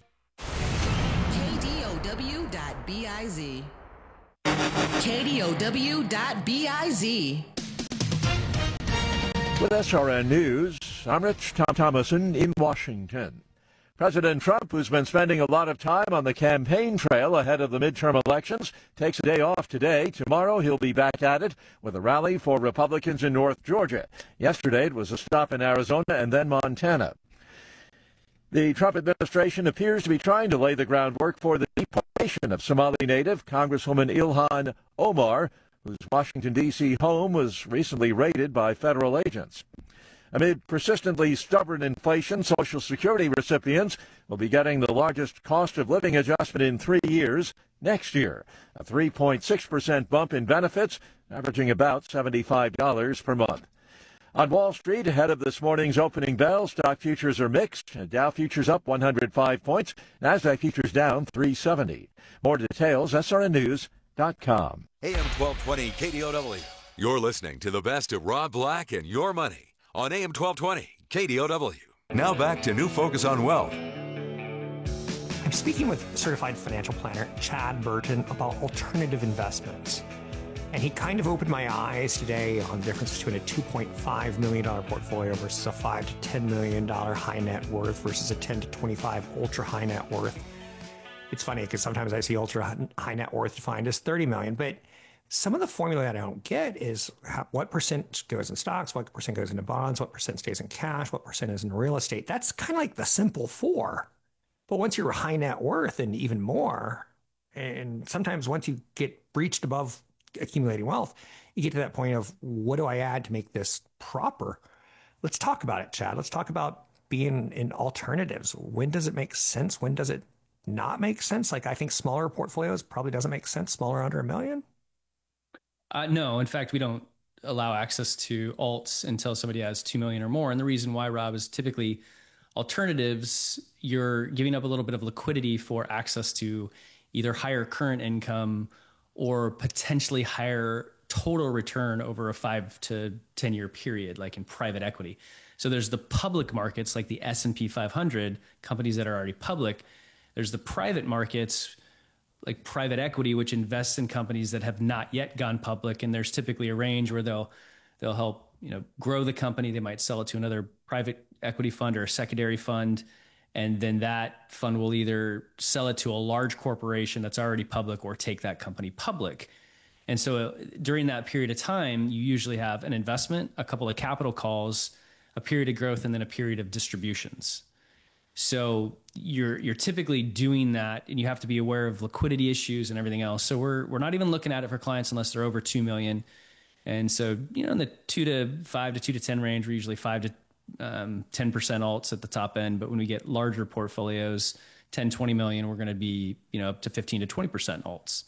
KDOW.biz. KDOW.biz. With SRN News, I'm Rich Thomason in Washington. President Trump, who's been spending a lot of time on the campaign trail ahead of the midterm elections, takes a day off today. Tomorrow he'll be back at it with a rally for Republicans in North Georgia. Yesterday it was a stop in Arizona and then Montana. The Trump administration appears to be trying to lay the groundwork for the deportation of Somali native Congresswoman Ilhan Omar, whose Washington, D.C. home was recently raided by federal agents. Amid persistently stubborn inflation, Social Security recipients will be getting the largest cost of living adjustment in 3 years next year, a 3.6% bump in benefits, averaging about $75 per month. On Wall Street, ahead of this morning's opening bell, stock futures are mixed. Dow futures up 105 points, NASDAQ futures down 370. More details, srnnews.com. AM 1220 KDOW. You're listening to the best of Rob Black and Your Money on AM 1220 KDOW. Now back to New Focus on Wealth. I'm speaking with certified financial planner Chad Burton about alternative investments. And he kind of opened my eyes today on the difference between a $2.5 million portfolio versus a $5 to $10 million high net worth versus a 10 to 25 ultra high net worth. It's funny because sometimes I see ultra high net worth defined as 30 million, but some of the formula that I don't get is what percent goes in stocks, what percent goes into bonds, what percent stays in cash, what percent is in real estate. That's kind of like the simple four. But once you're high net worth and even more, and sometimes once you get breached above accumulating wealth, you get to that point of what do I add to make this proper? Let's talk about it, Chad. Let's talk about being in alternatives. When does it make sense? When does it not make sense? Like I think smaller portfolios probably doesn't make sense, smaller under $1 million. No, in fact, we don't allow access to alts until somebody has 2 million or more. And the reason why, Rob, is typically alternatives, you're giving up a little bit of liquidity for access to either higher current income or potentially higher total return over a 5 to 10 year period, like in private equity. So there's the public markets like the S&P 500, companies that are already public. There's the private markets like private equity, which invests in companies that have not yet gone public. And there's typically a range where they'll help, grow the company. They might sell it to another private equity fund or a secondary fund. And then that fund will either sell it to a large corporation that's already public or take that company public. And so during that period of time, you usually have an investment, a couple of capital calls, a period of growth, and then a period of distributions. So you're typically doing that, and you have to be aware of liquidity issues and everything else. So we're not even looking at it for clients unless they're over 2 million. And so, in the 2 to 5 to 2 to 10 range, we're usually 5 to 10% alts at the top end. But when we get larger portfolios, 10, 20 million, we're going to be, up to 15 to 20% alts.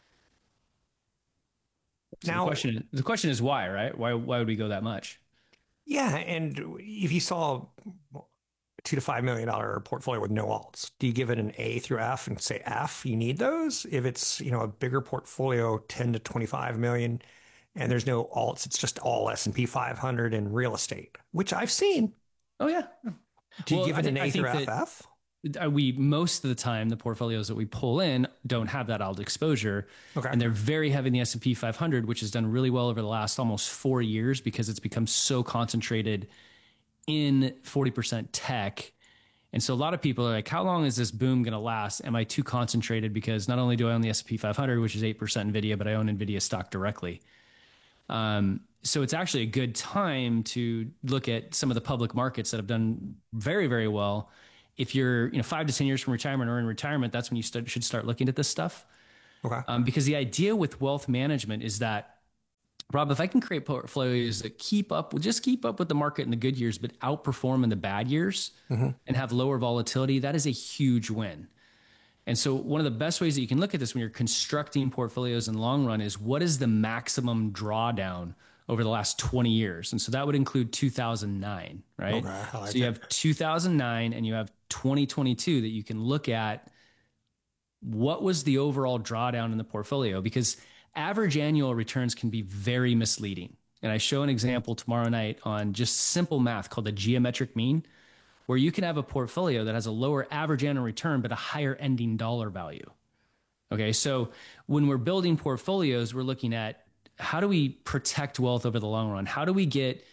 So now the question is why, right? Why would we go that much? Yeah. And if you saw $2 to $5 million portfolio with no alts, do you give it an A through F and say F, you need those? If it's, a bigger portfolio, 10 to 25 million, and there's no alts, it's just all S&P 500 and real estate, which I've seen. Oh yeah. Do you give it an A through FF? We most of the time, the portfolios that we pull in don't have that alt exposure, and they're very heavy in the S&P 500, which has done really well over the last almost 4 years because it's become so concentrated in 40% tech. And so a lot of people are like, how long is this boom going to last? Am I too concentrated? Because not only do I own the S&P 500, which is 8% NVIDIA, but I own NVIDIA stock directly. So it's actually a good time to look at some of the public markets that have done very, very well. If you're 5 to 10 years from retirement or in retirement, that's when you should start looking at this stuff. Okay. Because the idea with wealth management is that, Rob, if I can create portfolios that keep up with the market in the good years, but outperform in the bad years and have lower volatility, that is a huge win. And so one of the best ways that you can look at this when you're constructing portfolios in the long run is what is the maximum drawdown over the last 20 years. And so that would include 2009, right? Okay, I like so you have 2009 and you have 2022 that you can look at what was the overall drawdown in the portfolio, because average annual returns can be very misleading. And I show an example tomorrow night on just simple math called the geometric mean, where you can have a portfolio that has a lower average annual return, but a higher ending dollar value. Okay. So when we're building portfolios, we're looking at how do we protect wealth over the long run? How do we get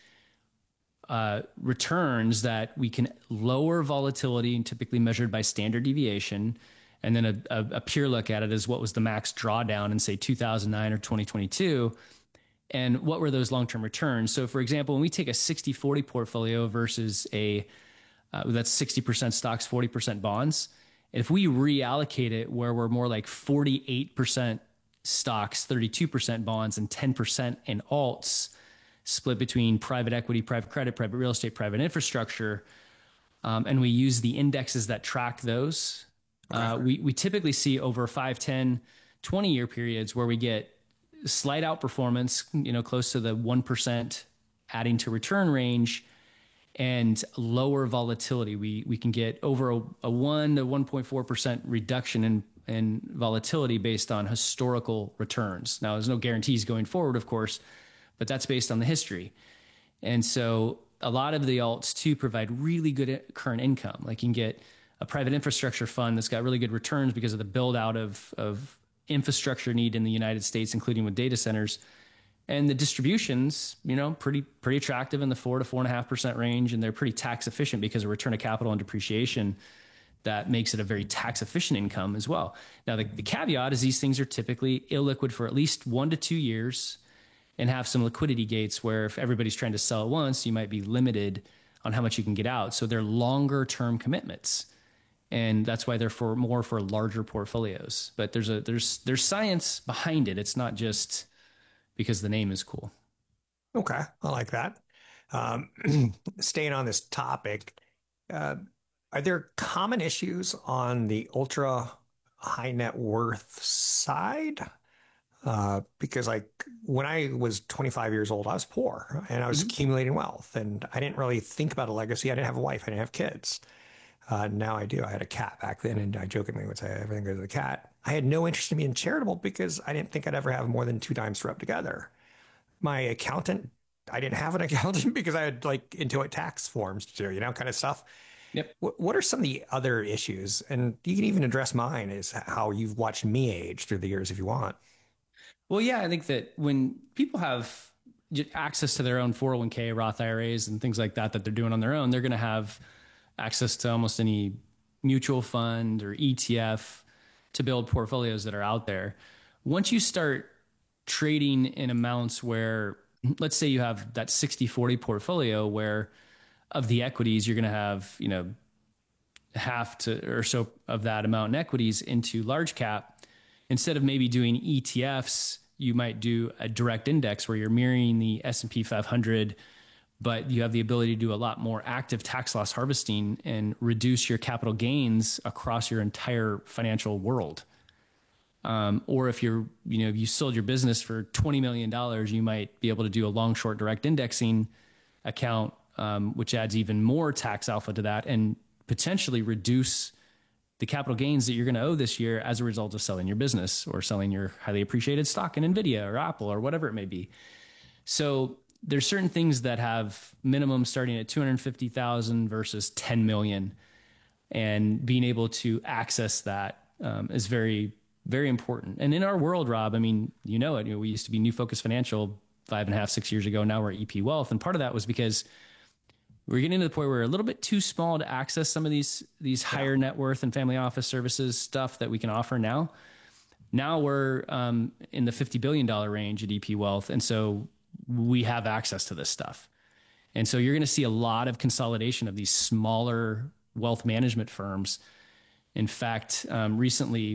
returns that we can lower volatility, and typically measured by standard deviation? And then a pure look at it is what was the max drawdown in, say, 2009 or 2022, and what were those long-term returns? So, for example, when we take a 60-40 portfolio versus that's 60% stocks, 40% bonds, if we reallocate it where we're more like 48% stocks, 32% bonds, and 10% in alts, split between private equity, private credit, private real estate, private infrastructure, and we use the indexes that track those, we typically see over 5, 10, 20-year periods where we get slight outperformance, close to the 1% adding to return range, and lower volatility. We can get over a 1 to 1.4% reduction in volatility based on historical returns. Now, there's no guarantees going forward, of course, but that's based on the history. And so a lot of the alts too provide really good current income. Like you can get a private infrastructure fund that's got really good returns because of the build out of infrastructure need in the United States, including with data centers. And the distributions, pretty attractive in the 4 to 4.5% range. And they're pretty tax efficient because of return of capital and depreciation. That makes it a very tax efficient income as well. Now, the caveat is these things are typically illiquid for at least 1 to 2 years and have some liquidity gates where if everybody's trying to sell at once, you might be limited on how much you can get out. So they're longer term commitments. And that's why they're more for larger portfolios. But there's science behind it. It's not just because the name is cool. Okay, I like that. Staying on this topic, are there common issues on the ultra high net worth side? Because when I was 25 years old, I was poor and I was accumulating wealth, and I didn't really think about a legacy. I didn't have a wife. I didn't have kids. Now I do. I had a cat back then, and I jokingly would say everything goes to the cat. I had no interest in being charitable because I didn't think I'd ever have more than 2 dimes to rub together. My accountant, I didn't have an accountant because I had Intuit tax forms to do, kind of stuff. Yep. What are some of the other issues? And you can even address mine, is how you've watched me age through the years if you want. Well, yeah, I think that when people have access to their own 401k, Roth IRAs, and things like that they're doing on their own, they're going to have access to almost any mutual fund or ETF to build portfolios that are out there. Once you start trading in amounts where, let's say you have that 60-40 portfolio where of the equities, you're going to have, half to or so of that amount in equities into large cap. Instead of maybe doing ETFs, you might do a direct index where you're mirroring the S&P 500, but you have the ability to do a lot more active tax loss harvesting and reduce your capital gains across your entire financial world. Or if you sold your business for $20 million, you might be able to do a long short direct indexing account which adds even more tax alpha to that and potentially reduce the capital gains that you're going to owe this year as a result of selling your business or selling your highly appreciated stock in NVIDIA or Apple or whatever it may be. So there's certain things that have minimum starting at 250,000 versus 10 million, and being able to access that is very, very important. And in our world, Rob, I mean, you know it, we used to be New Focus Financial 5.5, 6 years ago. Now we're EP Wealth. And part of that was because we're getting to the point where we're a little bit too small to access some of these higher net worth and family office services stuff that we can offer now. Now we're in the $50 billion range at EP Wealth. And so we have access to this stuff. And so you're going to see a lot of consolidation of these smaller wealth management firms. In fact, recently,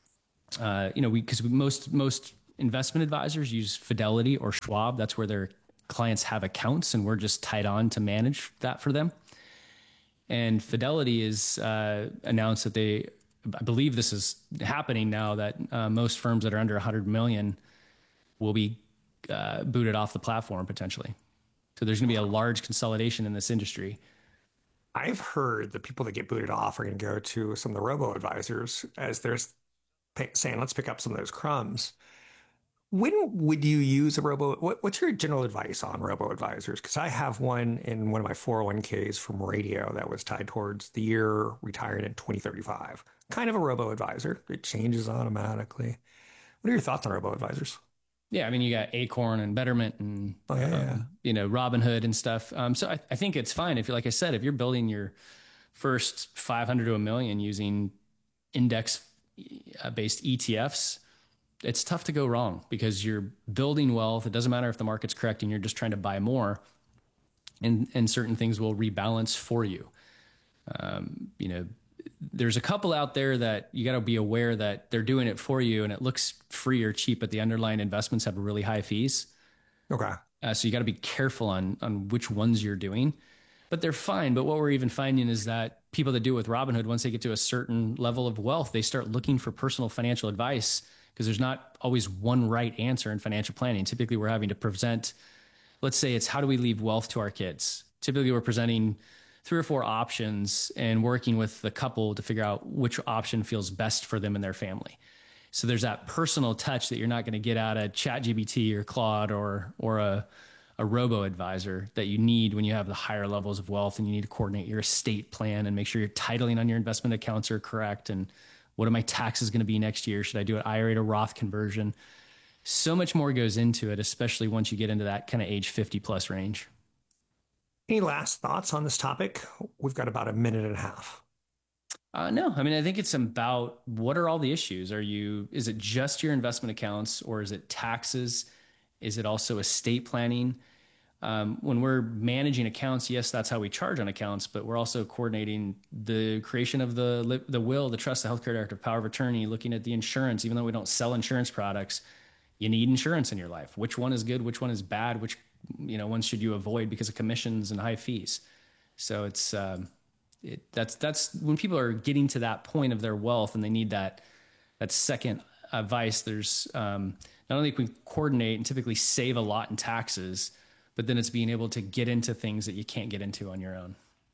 because most investment advisors use Fidelity or Schwab. That's where their clients have accounts, and we're just tied on to manage that for them. And Fidelity is announced that I believe this is happening now, that most firms that are under 100 million will be booted off the platform potentially. So there's going to be a large consolidation in this industry. I've heard the people that get booted off are going to go to some of the robo-advisors as they're saying, let's pick up some of those crumbs. When would you use a what's your general advice on robo-advisors? Because I have one in one of my 401ks from Radio that was tied towards the year retiring in 2035. Kind of a robo-advisor. It changes automatically. What are your thoughts on robo-advisors? Yeah, I mean, you got Acorn and Betterment and Robinhood and stuff. So I think it's fine if, like I said, if you're building your first 500 to a million using index-based ETFs, it's tough to go wrong because you're building wealth. It doesn't matter if the market's correcting; you're just trying to buy more, and certain things will rebalance for you. There's a couple out there that you got to be aware that they're doing it for you and it looks free or cheap, but the underlying investments have really high fees. Okay. So you got to be careful on which ones you're doing, but they're fine. But what we're even finding is that people that do it with Robinhood, once they get to a certain level of wealth, they start looking for personal financial advice because there's not always one right answer in financial planning. Typically we're having to present, let's say it's how do we leave wealth to our kids? Typically we're presenting 3 or 4 options and working with the couple to figure out which option feels best for them and their family. So there's that personal touch that you're not going to get out of ChatGPT or Claude or a robo-advisor that you need when you have the higher levels of wealth and you need to coordinate your estate plan and make sure your titling on your investment accounts are correct. And what are my taxes going to be next year? Should I do an IRA to Roth conversion? So much more goes into it, especially once you get into that kind of age 50 plus range. Any last thoughts on this topic? We've got about a minute and a half. No, I mean, I think it's about what are all the issues? Is it just your investment accounts or is it taxes? Is it also estate planning? When we're managing accounts, yes, that's how we charge on accounts, but we're also coordinating the creation of the will, the trust, the healthcare directive, power of attorney, looking at the insurance. Even though we don't sell insurance products, you need insurance in your life. Which one is good? Which one is bad? Which ones should you avoid because of commissions and high fees? So it's that's when people are getting to that point of their wealth and they need that second advice. There's not only can we coordinate and typically save a lot in taxes, but then it's being able to get into things that you can't get into on your own.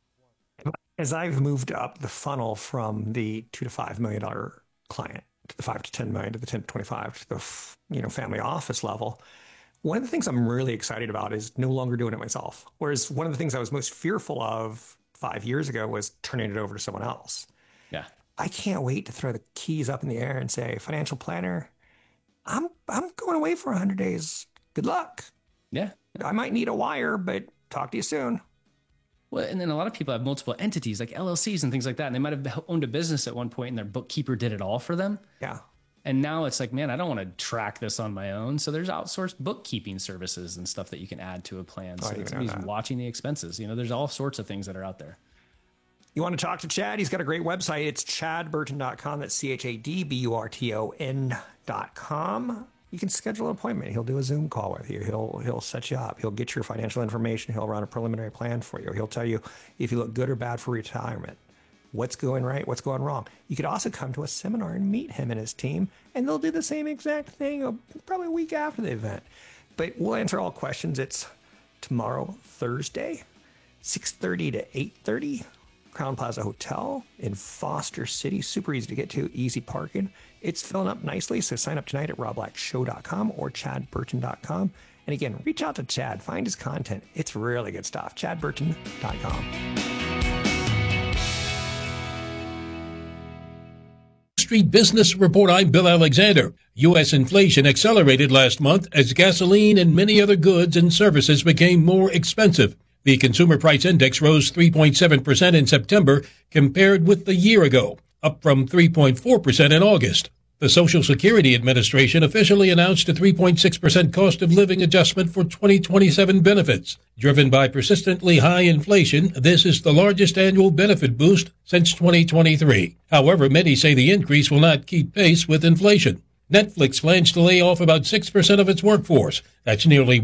As I've moved up the funnel from the $2 to $5 million client to the $5 to $10 million to the 10 to 25 to the family office level, one of the things I'm really excited about is no longer doing it myself. Whereas one of the things I was most fearful of 5 years ago was turning it over to someone else. Yeah. I can't wait to throw the keys up in the air and say, financial planner, I'm going away for 100 days. Good luck. Yeah. I might need a wire, but talk to you soon. Well, and then a lot of people have multiple entities like LLCs and things like that. And they might have owned a business at one point and their bookkeeper did it all for them. Yeah. And now it's like, man, I don't want to track this on my own. So there's outsourced bookkeeping services and stuff that you can add to a plan. So somebody's watching the expenses. There's all sorts of things that are out there. You want to talk to Chad? He's got a great website. It's chadburton.com. That's ChadBurton.com. You can schedule an appointment. He'll do a Zoom call with you. He'll set you up. He'll get your financial information. He'll run a preliminary plan for you. He'll tell you if you look good or bad for retirement, what's going right, what's going wrong. You could also come to a seminar and meet him and his team, and they'll do the same exact thing probably a week after the event. But we'll answer all questions. It's tomorrow, Thursday, 6:30 to 8:30. Crown Plaza Hotel in Foster City. Super easy to get to, easy parking. It's filling up nicely, so sign up tonight at robblackshow.com or chadburton.com. And again, reach out to Chad. Find his content. It's really good stuff. chadburton.com. Street Business Report. I'm Bill Alexander. U.S. inflation accelerated last month as gasoline and many other goods and services became more expensive. The Consumer Price Index rose 3.7% in September compared with the year ago, up from 3.4% in August. The Social Security Administration officially announced a 3.6% cost of living adjustment for 2027 benefits. Driven by persistently high inflation, this is the largest annual benefit boost since 2023. However, many say the increase will not keep pace with inflation. Netflix plans to lay off about 6% of its workforce. That's nearly